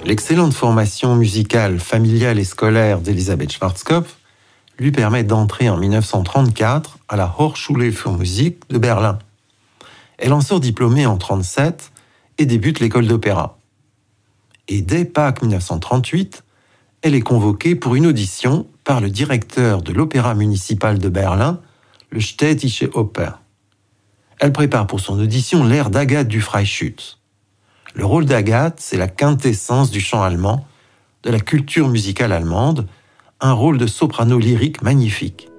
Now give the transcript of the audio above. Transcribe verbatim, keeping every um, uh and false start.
L'excellente formation musicale, familiale et scolaire d'Elisabeth Schwarzkopf lui permet d'entrer en dix-neuf cent trente-quatre à la Hochschule für Musik de Berlin. Elle en sort diplômée en mille neuf cent trente-sept et débute l'école d'opéra. Et dès Pâques dix-neuf cent trente-huit, elle est convoquée pour une audition par le directeur de l'opéra municipal de Berlin, le Städtische Oper. Elle prépare pour son audition l'air d'Agathe du Freischütz. Le rôle d'Agathe, c'est la quintessence du chant allemand, de la culture musicale allemande, un rôle de soprano lyrique magnifique.